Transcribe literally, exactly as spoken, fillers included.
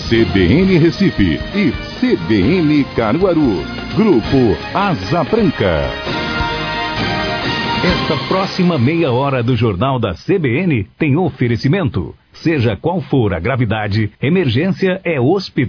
C B N Recife e C B N Caruaru. Grupo Asa Branca. Esta próxima meia hora do Jornal da C B N tem oferecimento. Seja qual for a gravidade, emergência é hospital.